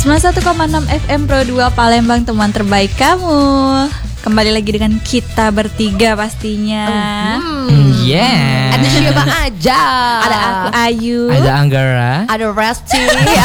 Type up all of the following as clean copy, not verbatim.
91,6 FM Pro 2 Palembang, teman terbaik kamu. Kembali lagi dengan kita bertiga pastinya. Yeah. Ada siapa aja? Ada aku Ayu, ada Anggara, ada Resti.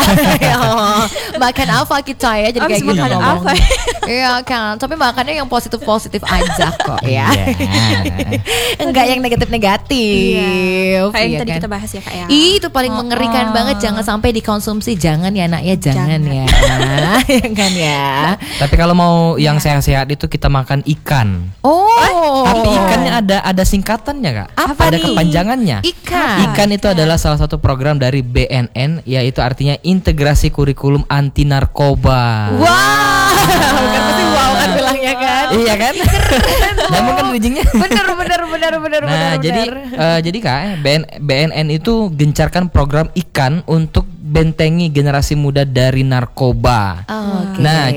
Makan apa kita ya? Jadi kayak gitu makan ngomong. apa? Iya kan. Tapi makannya yang positif-positif aja kok ya. Yeah. Enggak yang negatif-negatif. Kayak yang iya tadi kan? kita bahas ya Kak ya. Itu paling mengerikan banget. Jangan sampai dikonsumsi. Jangan ya nak ya. Jangan ya. Ya kan ya. Tapi kalau mau yang sehat-sehat itu kita makan ikan. Oh. Tapi ikannya ada singkatannya Kak. Apa ada nih? kepanjangannya. Ikan itu adalah salah satu program dari BNN, yaitu artinya Integrasi Kurikulum Anti Narkoba. Wow. Kan pasti wow kan bilangnya kan. Iya kan? Namun kan bridgingnya. Bener. Nah, jadi Kak, BNN itu gencarkan program ikan untuk bentengi generasi muda dari narkoba. Oke. Nah,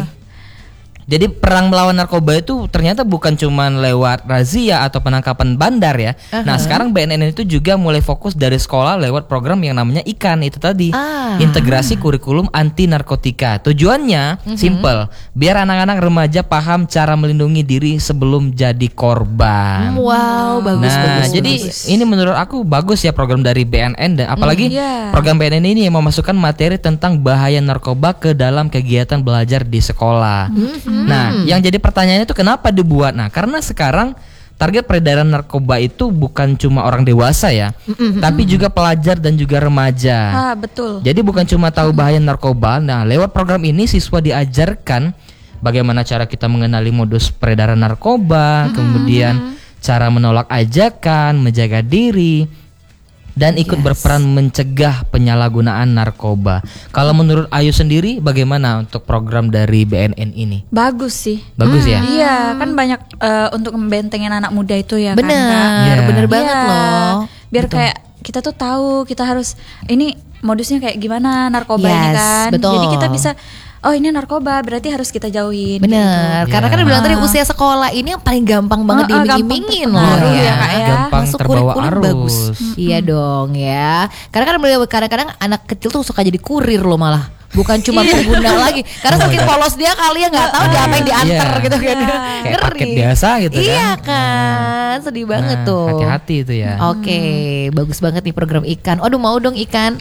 jadi perang melawan narkoba itu ternyata bukan cuma lewat razia atau penangkapan bandar ya. Nah, sekarang BNN itu juga mulai fokus dari sekolah lewat program yang namanya IKAN itu tadi. Integrasi Kurikulum Anti Narkotika. Tujuannya simple, biar anak-anak remaja paham cara melindungi diri sebelum jadi korban. Wow, bagus. Jadi ini menurut aku bagus ya program dari BNN, dan apalagi program BNN ini yang memasukkan materi tentang bahaya narkoba ke dalam kegiatan belajar di sekolah. Nah, yang jadi pertanyaannya itu kenapa dibuat? Nah, karena sekarang target peredaran narkoba itu bukan cuma orang dewasa ya, tapi juga pelajar dan juga remaja. Betul. Jadi bukan cuma tahu bahaya narkoba. Nah, lewat program ini siswa diajarkan bagaimana cara kita mengenali modus peredaran narkoba, kemudian cara menolak ajakan, menjaga diri, dan ikut berperan mencegah penyalahgunaan narkoba. Kalau menurut Ayu sendiri bagaimana untuk program dari BNN ini? Bagus sih. Bagus ya? Iya, kan banyak untuk membentengin anak muda itu ya kan. Bener banget loh. Biar kayak kita tuh tahu kita harus ini modusnya kayak gimana narkoba ini kan. Betul. Jadi kita bisa ini narkoba berarti harus kita jauhin. Bener, gitu. karena kan bilang tadi usia sekolah ini yang paling gampang banget diiming-imingin loh ya Kak ya. Gampang masuk terbawa kurikulum arus. bagus. Iya dong ya. Karena kan kadang-kadang anak kecil tuh suka jadi kurir loh malah. Bukan cuma pengguna lagi. Karena saking polos dia kali ya nggak tahu dia apa yang diantar gitu kan. Kayak paket biasa gitu kan. Iya kan, sedih banget tuh. Hati-hati itu ya. Oke, bagus banget nih program ikan. Aduh mau dong ikan.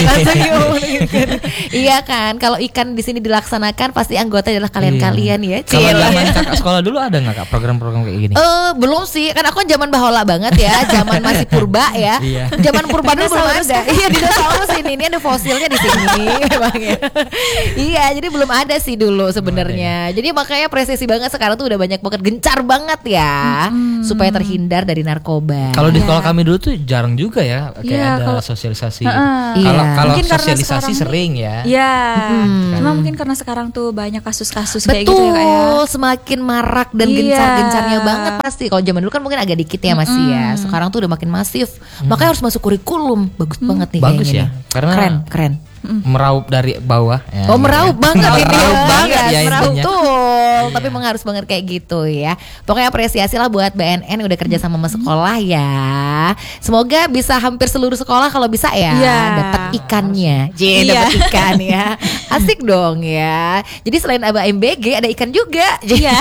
Iya kan, kalau ikan di sini dilaksanakan pasti anggota adalah kalian-kalian ya. Kalau zaman kakak sekolah dulu ada nggak Kak program-program kayak gini? Belum sih, kan aku zaman bahola banget ya, zaman masih purba ya. Zaman purba dulu belum ada. Iya, dinosaurus ini ada fosilnya di sini memang ya. Iya, jadi belum ada sih dulu sebenarnya. Jadi makanya apresiasi banget sekarang tuh udah banyak banget, gencar banget ya, supaya terhindar dari narkoba. Kalau di sekolah kami dulu tuh jarang juga ya kayak ada sosialisasi. Kalau sosialisasi sering ya. Iya. Cuma mungkin karena sekarang tuh banyak kasus-kasus kayak gitu ya Kak ya. Semakin marak dan gencar-gencarnya banget pasti. Kalau zaman dulu kan mungkin agak dikit ya masih ya. Sekarang tuh udah makin masif. Makanya harus masuk kurikulum. Bagus banget nih. Bagus ya. Nih. Karena keren. Meraup dari bawah ya. Meraup banget ini. Meraup banget ya intinya. Betul. Tapi memang harus banget kayak gitu ya. Pokoknya apresiasi lah buat BNN udah kerja sama sekolah ya. Semoga bisa hampir seluruh sekolah kalau bisa ya dapat ikannya. Dapat ikan ya. Asik dong ya. Jadi selain ada MBG ada ikan juga. Iya.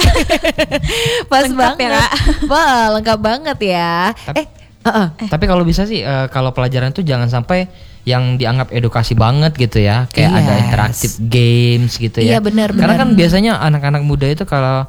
Pas lengkap banget ya, Kak. Wah, lengkap banget ya. Tapi kalau bisa sih kalau pelajaran tuh jangan sampai yang dianggap edukasi banget gitu ya, kayak ada interaktif games gitu ya. Iya benar. Karena kan biasanya anak-anak muda itu kalau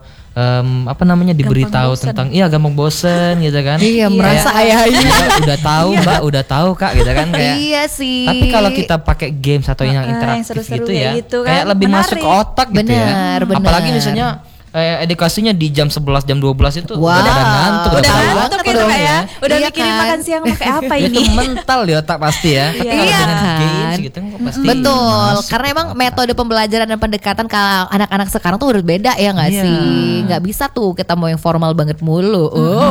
diberitahu tentang gampang bosen gitu kan. Iya, merasa ayah udah tahu Mbak, udah tahu Kak gitu kan kayak. Iya sih. Tapi kalau kita pakai games atau yang interaktif gitu ya, kayak kan, lebih masuk ke otak gitu ya. Benar. Apalagi misalnya edukasinya di jam 11 jam 12 itu udah ngantuk udah ngantuk gitu Kak ya. Udah mikirin makan siang pakai apa ini. Itu mental di otak pasti ya. Tapi kalau dengan games gitu pasti betul, karena emang metode pembelajaran dan pendekatan kalau anak-anak sekarang tuh udah beda ya nggak sih? Nggak bisa tuh kita mau yang formal banget mulu.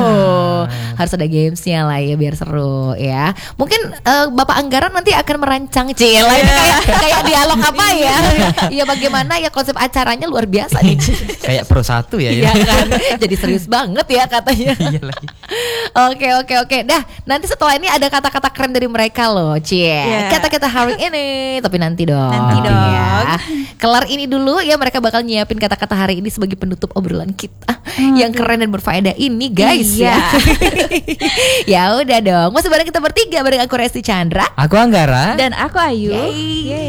Harus ada gamesnya lah ya biar seru ya. Mungkin Bapak Anggaran nanti akan merancang kayak dialog apa ya? Iya bagaimana ya konsep acaranya luar biasa nih. Kayak Pro 1 ya. Iya kan. Jadi serius banget ya katanya. Iya lagi. Oke. Dah, nanti setelah ini ada kata-kata keren dari mereka loh, Cie. Yeah. Kata-kata hari ini, tapi nanti dong. Nanti dong. Ya. Kelar ini dulu ya, mereka bakal nyiapin kata-kata hari ini sebagai penutup obrolan kita yang keren dan berfaedah ini, guys. Iya. Ya. Ya udah dong. Masih bareng kita bertiga, bareng aku Resti Chandra. Aku Anggara. Dan aku Ayu. Yeay.